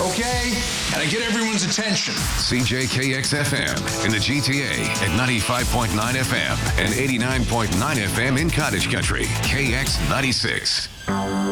Okay? Gotta get everyone's attention. CJKX-FM in the GTA at 95.9 FM and 89.9 FM in Cottage Country. KX96.